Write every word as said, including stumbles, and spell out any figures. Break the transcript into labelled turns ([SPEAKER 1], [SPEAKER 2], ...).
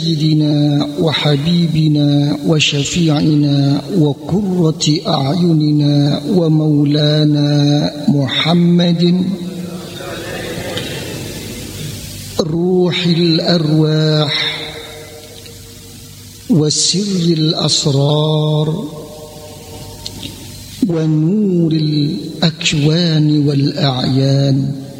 [SPEAKER 1] سيدنا وحبيبنا وشفيعنا وقرة أعيننا ومولانا محمد روح الأرواح وسر الأسرار ونور الأكوان والأعيان